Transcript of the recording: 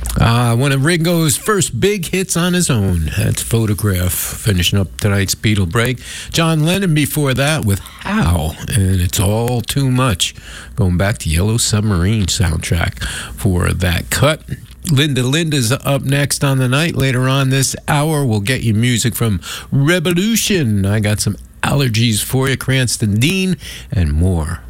One of Ringo's first big hits on his own. That's Photograph, finishing up tonight's Beatle break. John Lennon before that with How, and It's All Too Much. Going back to Yellow Submarine soundtrack for that cut. Linda's up next on the night. Later on this hour, we'll get you music from Revolution. I got some allergies for you, Cranston Dean, and more.